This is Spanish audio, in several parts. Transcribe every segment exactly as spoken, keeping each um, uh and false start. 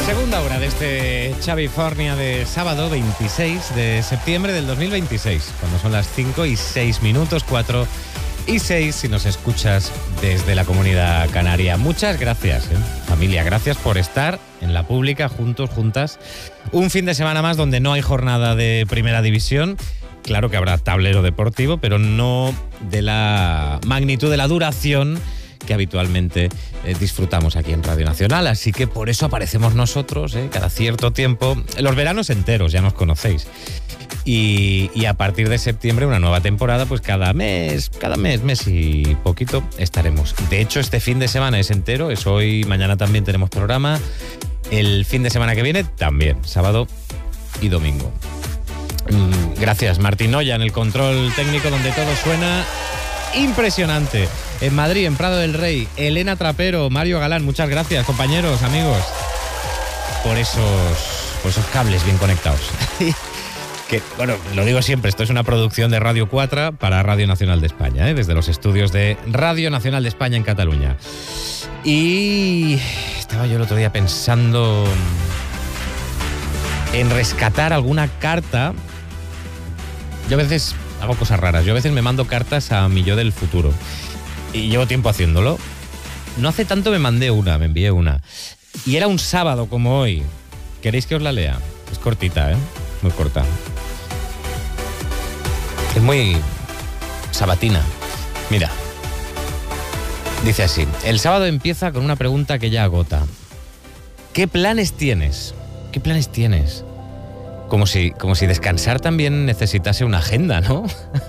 Segunda hora de este Xavifornia de sábado veintiséis de septiembre del dos mil veintiséis, cuando son las cinco y seis minutos, cuatro y seis si nos escuchas desde la Comunidad Canaria. Muchas gracias, ¿eh? Familia, gracias por estar en la pública, juntos, juntas. Un fin de semana más donde no hay jornada de Primera División. Claro que habrá tablero deportivo, pero no de la magnitud de la duración que habitualmente eh, disfrutamos aquí en Radio Nacional, así que por eso aparecemos nosotros eh, cada cierto tiempo, los veranos enteros, ya nos conocéis, y, y a partir de septiembre una nueva temporada, pues cada mes, cada mes, mes y poquito estaremos. De hecho, este fin de semana es entero, es hoy, mañana también tenemos programa, el fin de semana que viene también, sábado y domingo. Gracias, Martín Noya en el control técnico, donde todo suena impresionante. En Madrid, en Prado del Rey, Elena Trapero, Mario Galán, muchas gracias, compañeros, amigos, por esos, por esos cables bien conectados. Que, bueno, lo digo siempre, esto es una producción de Radio cuatro para Radio Nacional de España, ¿eh? Desde los estudios de Radio Nacional de España en Cataluña. Y estaba yo el otro día pensando en rescatar alguna carta. Yo a veces hago cosas raras. Yo a veces me mando cartas a mi yo del futuro. Y llevo tiempo haciéndolo. No hace tanto me mandé una, me envié una. Y era un sábado como hoy. ¿Queréis que os la lea? Es cortita, ¿eh? Muy corta. Es muy sabatina. Mira. Dice así. El sábado empieza con una pregunta que ya agota. ¿Qué planes tienes? ¿Qué planes tienes? Como si, como si descansar también necesitase una agenda, ¿no?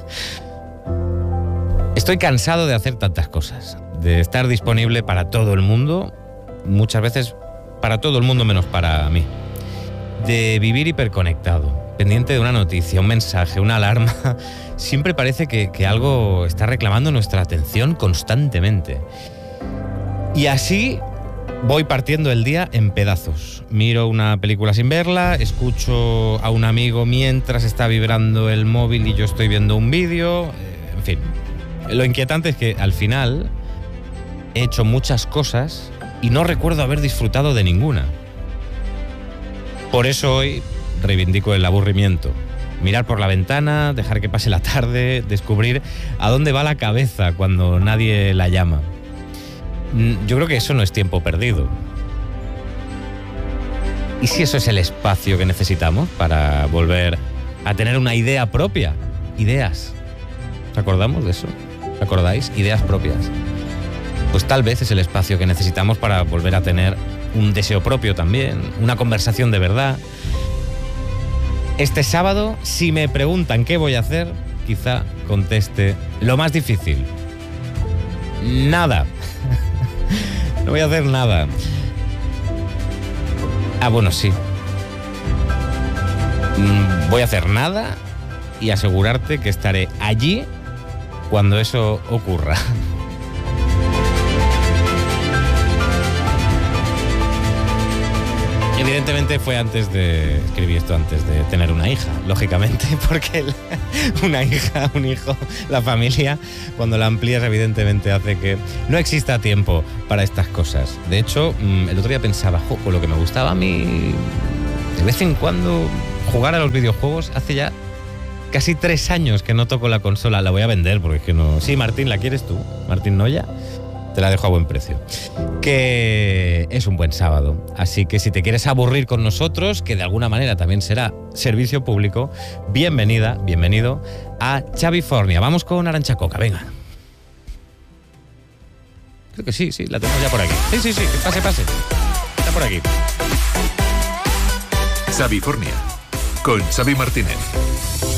Estoy cansado de hacer tantas cosas, de estar disponible para todo el mundo, muchas veces para todo el mundo menos para mí, de vivir hiperconectado, pendiente de una noticia, un mensaje, una alarma. Siempre parece que, que algo está reclamando nuestra atención constantemente. Y así voy partiendo el día en pedazos. Miro una película sin verla, escucho a un amigo mientras está vibrando el móvil y yo estoy viendo un vídeo, eh, en fin. Lo inquietante es que al final he hecho muchas cosas y no recuerdo haber disfrutado de ninguna. Por eso hoy reivindico el aburrimiento. Mirar por la ventana, dejar que pase la tarde, descubrir a dónde va la cabeza cuando nadie la llama. Yo creo que eso no es tiempo perdido. ¿Y si eso es el espacio que necesitamos para volver a tener una idea propia? Ideas. ¿Os acordamos de eso? ¿Os acordáis? Ideas propias. Pues tal vez es el espacio que necesitamos para volver a tener un deseo propio también, una conversación de verdad. Este sábado, si me preguntan qué voy a hacer, quizá conteste lo más difícil. Nada. No voy a hacer nada. Ah, bueno, sí. Voy a hacer nada y asegurarte que estaré allí cuando eso ocurra. Evidentemente fue antes de... Escribí esto antes de tener una hija, lógicamente, porque una hija, un hijo, la familia, cuando la amplías, evidentemente hace que no exista tiempo para estas cosas. De hecho, el otro día pensaba, jo, con lo que me gustaba a mí, de vez en cuando, jugar a los videojuegos. Hace ya casi tres años que no toco la consola. La voy a vender porque es que no... Sí, Martín, ¿la quieres tú? Martín Noya. Te la dejo a buen precio. Que es un buen sábado. Así que si te quieres aburrir con nosotros, que de alguna manera también será servicio público, bienvenida, bienvenido a Xavifornia. Vamos con Arantxa Coca, venga. Creo que sí, sí, la tenemos ya por aquí. Sí, sí, sí, que pase, pase. Está por aquí. Xavifornia, con Xavi Martínez.